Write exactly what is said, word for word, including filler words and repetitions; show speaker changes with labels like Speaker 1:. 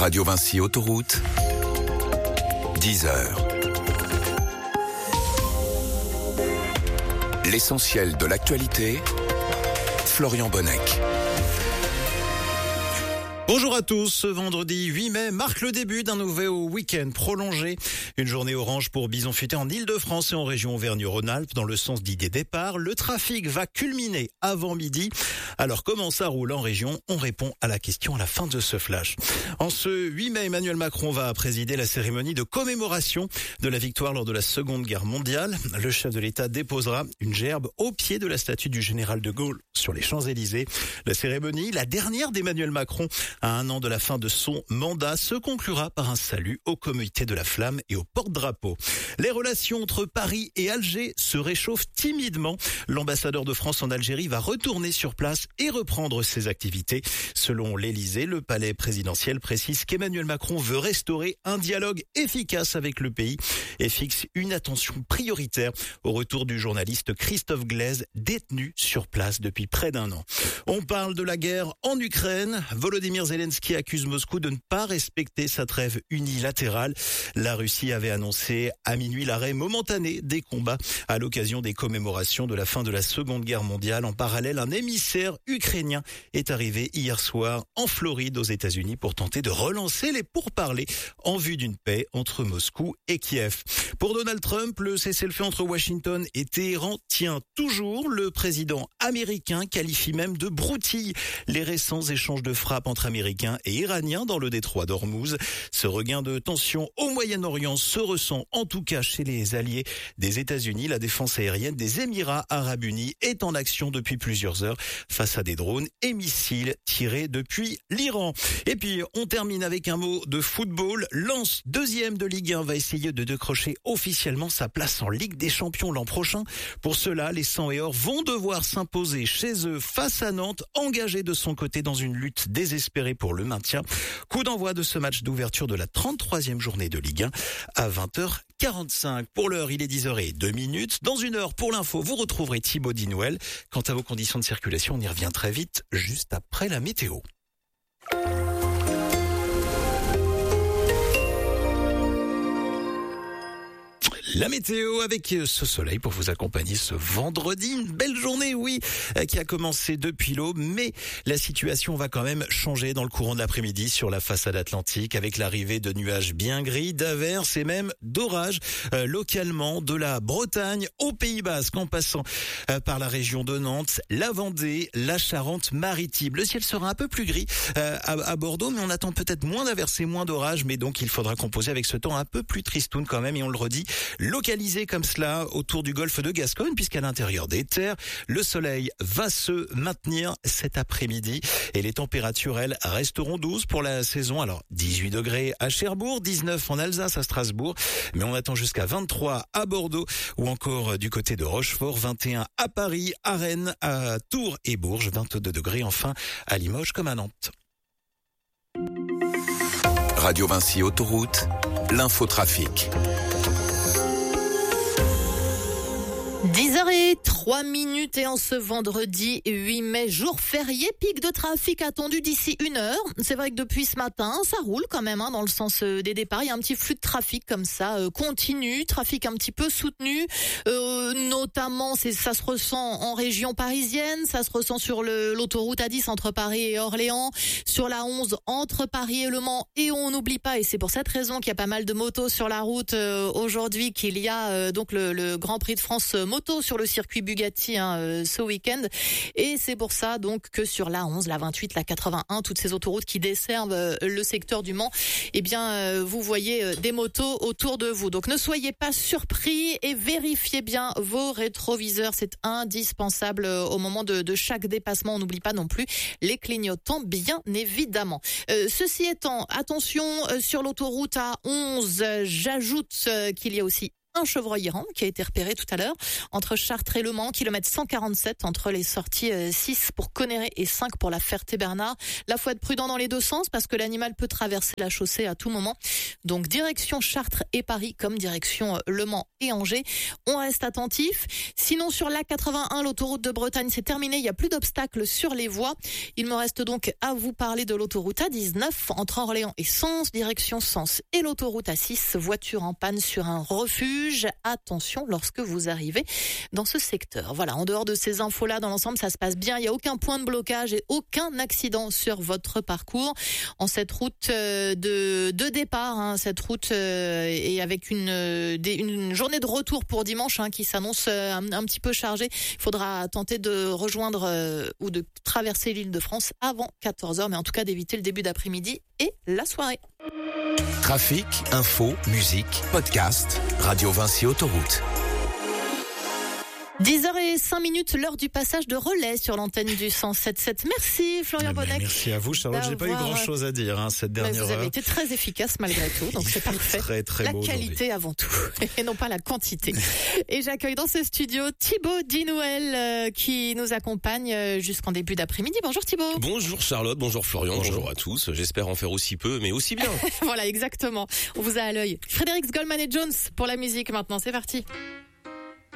Speaker 1: Radio Vinci Autoroute, dix heures. L'essentiel de l'actualité, Florian Bonnec.
Speaker 2: Bonjour à tous, ce vendredi huit mai marque le début d'un nouveau week-end prolongé. Une journée orange pour Bison Futé en Ile-de-France et en région Auvergne-Rhône-Alpes. Dans le sens dit des départs, le trafic va culminer avant midi. Alors comment ça roule en région? On répond à la question à la fin de ce flash. En ce huit mai, Emmanuel Macron va présider la cérémonie de commémoration de la victoire lors de la Seconde Guerre mondiale. Le chef de l'État déposera une gerbe au pied de la statue du général de Gaulle sur les Champs-Élysées. La cérémonie, la dernière d'Emmanuel Macron, à un an de la fin de son mandat, se conclura par un salut au comité de la Flamme et au porte-drapeau. Les relations entre Paris et Alger se réchauffent timidement. L'ambassadeur de France en Algérie va retourner sur place et reprendre ses activités. Selon l'Élysée, le palais présidentiel précise qu'Emmanuel Macron veut restaurer un dialogue efficace avec le pays et fixe une attention prioritaire au retour du journaliste Christophe Glaise, détenu sur place depuis près d'un an. On parle de la guerre en Ukraine. Volodymyr Zelensky accuse Moscou de ne pas respecter sa trêve unilatérale. La Russie avait annoncé à minuit l'arrêt momentané des combats à l'occasion des commémorations de la fin de la Seconde Guerre mondiale. En parallèle, un émissaire ukrainien est arrivé hier soir en Floride aux États-Unis pour tenter de relancer les pourparlers en vue d'une paix entre Moscou et Kiev. Pour Donald Trump, le cessez-le-feu entre Washington et Téhéran tient toujours. Le président américain qualifie même de broutille les récents échanges de frappes entre Américains et Iraniens dans le détroit d'Ormuz. Ce regain de tension au Moyen-Orient se ressent en tout cas chez les alliés des États-Unis. La défense aérienne des Émirats Arabes Unis est en action depuis plusieurs heures face à des drones et missiles tirés depuis l'Iran. Et puis, on termine avec un mot de football. Lens, deuxième de Ligue un, va essayer de décrocher officiellement sa place en Ligue des Champions l'an prochain. Pour cela, les Sang et Or vont devoir s'imposer chez eux face à Nantes, engagés de son côté dans une lutte désespérée pour le maintien. Coup d'envoi de ce match d'ouverture de la trente-troisième journée de Ligue un à vingt heures quarante-cinq. Pour l'heure, il est dix heures zéro deux minutes. Dans une heure, pour l'info, vous retrouverez Thibaut Dinouel. Quant à vos conditions de circulation, on y revient très vite, juste après la météo. La météo avec ce soleil pour vous accompagner ce vendredi. Une belle journée, oui, qui a commencé depuis l'aube, mais la situation va quand même changer dans le courant de l'après-midi sur la façade atlantique avec l'arrivée de nuages bien gris, d'averses et même d'orages euh, localement de la Bretagne au Pays Basque en passant euh, par la région de Nantes, la Vendée, la Charente-Maritime. Le ciel sera un peu plus gris euh, à, à Bordeaux, mais on attend peut-être moins d'averses et moins d'orages, mais donc il faudra composer avec ce temps un peu plus tristoun quand même, et on le redit, localisé comme cela autour du golfe de Gascogne, puisqu'à l'intérieur des terres, le soleil va se maintenir cet après-midi et les températures, elles, resteront douces pour la saison. Alors, dix-huit degrés à Cherbourg, dix-neuf en Alsace, à Strasbourg, mais on attend jusqu'à vingt-trois à Bordeaux ou encore du côté de Rochefort, vingt et un à Paris, à Rennes, à Tours et Bourges, vingt-deux degrés enfin à Limoges comme à Nantes.
Speaker 1: Radio Vinci Autoroute, l'infotrafic.
Speaker 3: dix heures zéro trois minutes et en ce vendredi huit mai, jour férié, pic de trafic attendu d'ici une heure. C'est vrai que depuis ce matin, ça roule quand même hein, dans le sens des départs. Il y a un petit flux de trafic comme ça, euh, continu, trafic un petit peu soutenu. Euh, notamment, c'est, ça se ressent en région parisienne, ça se ressent sur le, l'autoroute A dix entre Paris et Orléans, sur la onze entre Paris et Le Mans. Et on n'oublie pas, et c'est pour cette raison qu'il y a pas mal de motos sur la route euh, aujourd'hui, qu'il y a euh, donc le, le Grand Prix de France euh, moto sur le circuit Bugatti hein, euh, ce week-end, et c'est pour ça donc que sur la onze, la vingt-huit, la quatre-vingt-un, toutes ces autoroutes qui desservent euh, le secteur du Mans, eh bien euh, vous voyez euh, des motos autour de vous. Donc ne soyez pas surpris et vérifiez bien vos rétroviseurs, c'est indispensable euh, au moment de, de chaque dépassement. On n'oublie pas non plus les clignotants, bien évidemment. Euh, ceci étant, attention euh, sur l'autoroute A onze, euh, j'ajoute euh, qu'il y a aussi un chevreuil errant qui a été repéré tout à l'heure entre Chartres et Le Mans, kilomètre cent quarante-sept entre les sorties six pour Conneré et cinq pour la Ferté-Bernard. Là, faut être prudent dans les deux sens parce que l'animal peut traverser la chaussée à tout moment. Donc direction Chartres et Paris comme direction Le Mans et Angers. On reste attentif. Sinon sur l'A quatre-vingt-un, l'autoroute de Bretagne, c'est terminé. Il n'y a plus d'obstacles sur les voies. Il me reste donc à vous parler de l'autoroute A dix-neuf entre Orléans et Sens, direction Sens, et l'autoroute A six, voiture en panne sur un refuge. Attention lorsque vous arrivez dans ce secteur. Voilà, en dehors de ces infos-là, dans l'ensemble, ça se passe bien. Il n'y a aucun point de blocage et aucun accident sur votre parcours. En cette route de, de départ, hein, cette route euh, et avec une, une journée de retour pour dimanche hein, qui s'annonce un, un petit peu chargée. Il faudra tenter de rejoindre euh, ou de traverser l'île de France avant quatorze heures, mais en tout cas d'éviter le début d'après-midi et la soirée.
Speaker 1: Trafic, info, musique, podcast, Radio Vinci Autoroute.
Speaker 3: dix heures zéro cinq minutes, l'heure du passage de relais sur l'antenne du cent sept sept. Merci Florian Bonnec.
Speaker 2: Merci à vous Charlotte, j'ai pas eu grand chose à dire hein, cette dernière heure.
Speaker 3: Vous avez été très efficace malgré tout, donc c'est parfait.
Speaker 2: Très, très
Speaker 3: la
Speaker 2: beau
Speaker 3: qualité avant tout, et non pas la quantité. Et j'accueille dans ce studio Thibaut Dinouel euh, qui nous accompagne jusqu'en début d'après-midi. Bonjour Thibaut.
Speaker 4: Bonjour Charlotte, bonjour Florian, bonjour, bonjour à tous. J'espère en faire aussi peu, mais aussi bien.
Speaker 3: Voilà, exactement. On vous a à l'œil. Frédéric Goldman et Jones pour la musique maintenant, c'est parti.